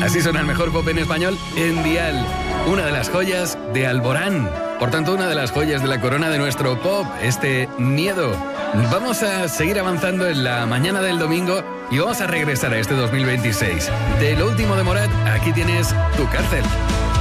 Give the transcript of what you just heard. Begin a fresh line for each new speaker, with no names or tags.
Así suena el mejor pop en español en Dial, una de las joyas de Alborán. Por tanto, una de las joyas de la corona de nuestro pop, este Miedo. Vamos a seguir avanzando en la mañana del domingo y vamos a regresar a este 2026. De lo último de Morat, aquí tienes Tu Cárcel.